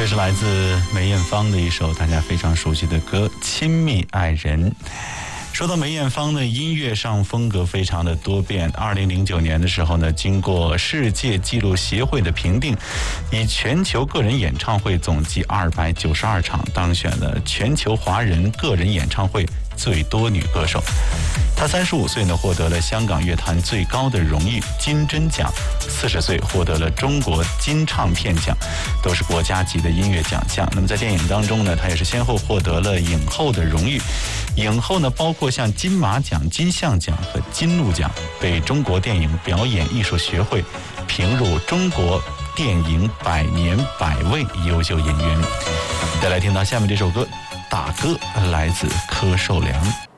这是来自梅艳芳的一首大家非常熟悉的歌《亲密爱人》。说到梅艳芳呢，音乐上风格非常的多变。2009年的时候呢，经过世界纪录协会的评定，以全球个人演唱会总计292场，当选了全球华人个人演唱会最多女歌手。她35岁呢，获得了香港乐坛最高的荣誉金针奖；40岁获得了中国金唱片奖，都是国家级的音乐奖项。那么在电影当中呢，她也是先后获得了影后的荣誉。影后呢，包括像金马奖、金像奖和金鹿奖，被中国电影表演艺术学会评入中国电影100年100位优秀演员。再来听到下面这首歌《大哥》，来自柯受良。